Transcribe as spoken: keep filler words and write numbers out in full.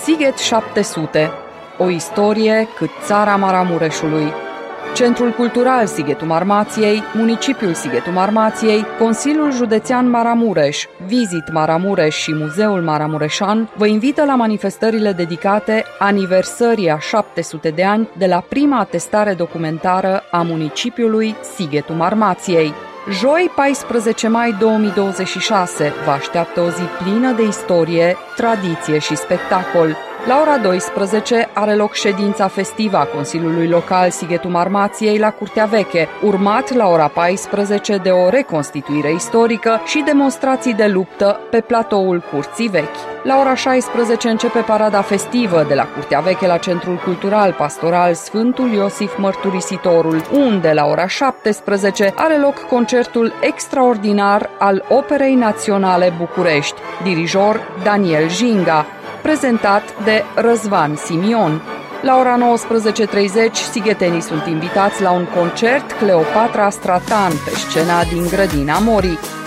Sighet șapte sute. O istorie cât țara Maramureșului. Centrul Cultural Sighetul Marmației, Municipiul Sighetul Marmației, Consiliul Județean Maramureș, Vizit Maramureș și Muzeul Maramureșan vă invită la manifestările dedicate aniversării a șapte sute de ani de la prima atestare documentară a municipiului Sighetul Marmației. Joi, paisprezece mai două mii douăzeci și șase, vă așteaptă o zi plină de istorie, tradiție și spectacol. La ora douăsprezece are loc ședința festivă a Consiliului Local Sighetul Marmației la Curtea Veche, urmat la ora paisprezece de o reconstituire istorică și demonstrații de luptă pe platoul Curții Vechi. La ora șaisprezece începe parada festivă de la Curtea Veche la Centrul Cultural Pastoral Sfântul Iosif Mărturisitorul, unde la ora șaptesprezece are loc concertul extraordinar al Operei Naționale București, dirijor Daniel Jinga, prezentat de Răzvan Simion. La ora nouăsprezece și treizeci, sighetenii sunt invitați la un concert Cleopatra Stratan pe scena din Grădina Morii.